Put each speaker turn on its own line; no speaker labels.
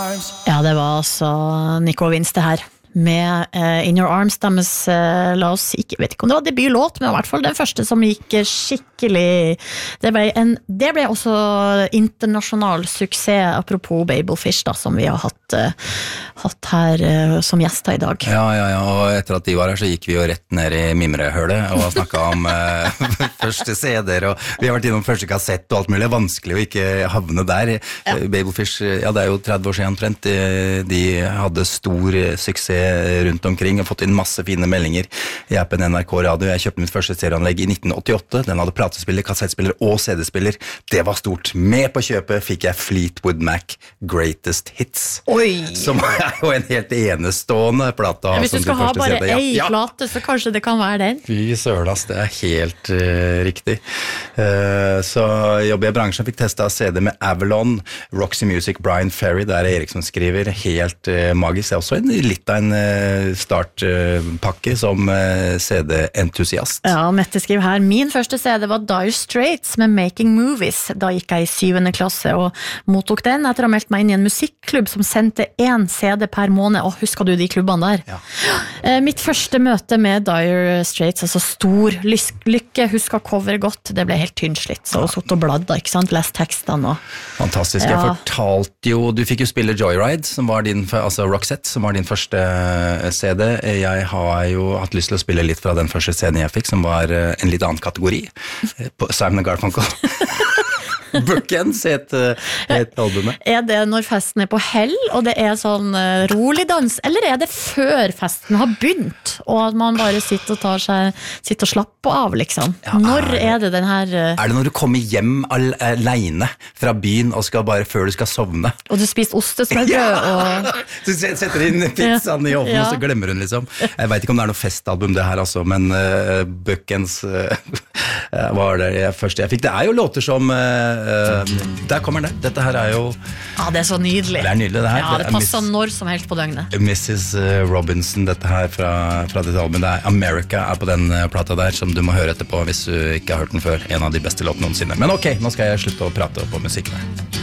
Ja, det var altså Nico Vince det her med In Your Arms deres, la oss ikke, vet ikke om det var debutlåt, men i hvert fall den første som gikk skikkelig, det ble også internasjonal suksess, apropos Babelfish da, som vi har hatt her som gjester i dag.
Ja, og etter at de var her så gikk vi jo rett ned i mimrehølet og snakket om første CD-er, og vi har vært innom første kassett og alt mulig, vanskelig å ikke havne der. Ja. Babelfish, ja det er jo 30 år siden omtrent, de hadde stor suksess rundt omkring og fått inn masse fine meldinger i appen NRK Radio. Jeg kjøpte mitt første serieanlegg i 1988, den hadde platespiller, kassettspiller og CD-spiller. Det var stort. Med på kjøpet fikk jeg Fleetwood Mac Greatest Hits.
Oi!
Som er jo en helt enestående plate.
Hvis du skal ha bare ei plate, så kanskje det kan være den.
Fy sølas, det er helt riktig. Så jobber jeg i bransjen, fikk testet CD med Avalon, Roxy Music, Brian Ferry, der er Erik som skriver, helt magisk. Det er også litt av en startpakke som CD-entusiast.
Ja, Mette skriver her, min første CD var Dire Straits med Making Movies. Da gikk jeg i 7. klasse og mottok den etter å ha meldt meg inn i en musikklubb som sendte 1 CD per måned. Husker du de klubbene der? Ja. Mitt første møte med Dire Straits, altså stor lykke, husker cover godt, det ble helt tynnslitt, så satt og bladda, ikke sant? Lest tekstene og...
Fantastisk, jeg fortalte jo, du fikk jo spille Joyride, som var din, altså Roxette, som var din første CD. Jeg har jo hatt lyst til å spille litt fra den første CD jeg fikk, som var en litt annen kategori, på Simon & Garfunkel. Bookends het albumet. Er
det når festen på hell, og det er sånn rolig dans, eller er det før festen har begynt, og at man bare sitter og slapper av, liksom? Ja, når er det den her...
Er det når du kommer hjem alene fra byen, og skal bare før du skal sovne?
Og du spiser ostesmørbrød, og...
Du setter inn pizzaen i ovnen, og så glemmer hun, liksom. Jeg vet ikke om det er noe festalbum det her, altså, men Bookends var det første jeg fikk. Det er jo låter som... der kommer det. Dette her er jo...
Ja, det er så nydelig.
Det er nydelig, det her.
Ja, det passer når som helst på døgnet.
Mrs. Robinson, dette her fra dette albumet. Det er America er på den plata der, som du må høre etterpå hvis du ikke har hørt den før. En av de beste låtene noensinne. Men ok, nå skal jeg slutte å prate på musikken her.